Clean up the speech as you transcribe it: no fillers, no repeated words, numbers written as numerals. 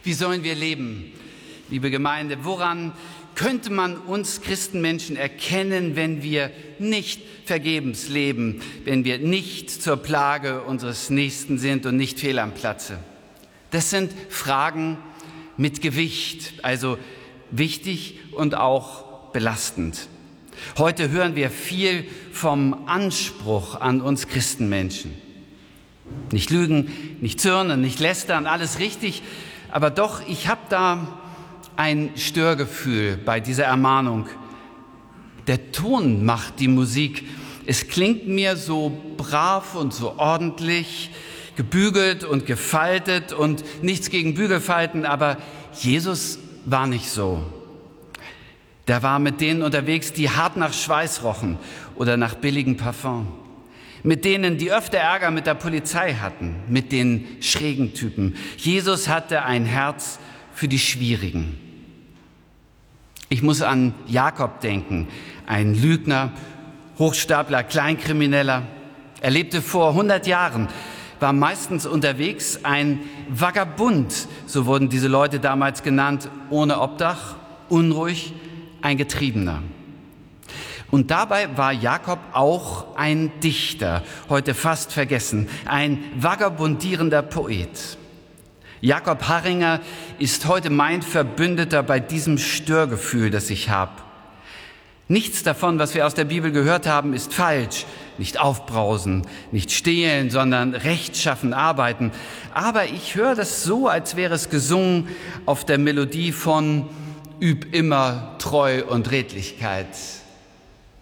Wie sollen wir leben, liebe Gemeinde? Woran könnte man uns Christenmenschen erkennen, wenn wir nicht vergebens leben, wenn wir nicht zur Plage unseres Nächsten sind und nicht fehl am Platze? Das sind Fragen mit Gewicht, also wichtig und auch belastend. Heute hören wir viel vom Anspruch an uns Christenmenschen. Nicht lügen, nicht zürnen, nicht lästern, alles richtig. Aber doch, ich habe da ein Störgefühl bei dieser Ermahnung. Der Ton macht die Musik. Es klingt mir so brav und so ordentlich, gebügelt und gefaltet und nichts gegen Bügelfalten, aber Jesus war nicht so. Der war mit denen unterwegs, die hart nach Schweiß rochen oder nach billigem Parfum. Mit denen, die öfter Ärger mit der Polizei hatten, mit den schrägen Typen. Jesus hatte ein Herz für die Schwierigen. Ich muss an Jakob denken, ein Lügner, Hochstapler, Kleinkrimineller. Er lebte vor 100 Jahren, war meistens unterwegs, ein Vagabund, so wurden diese Leute damals genannt, ohne Obdach, unruhig, ein Getriebener. Und dabei war Jakob auch ein Dichter, heute fast vergessen, ein vagabundierender Poet. Jakob Harringer ist heute mein Verbündeter bei diesem Störgefühl, das ich habe. Nichts davon, was wir aus der Bibel gehört haben, ist falsch. Nicht aufbrausen, nicht stehlen, sondern rechtschaffen arbeiten. Aber ich höre das so, als wäre es gesungen auf der Melodie von Üb immer Treu und Redlichkeit.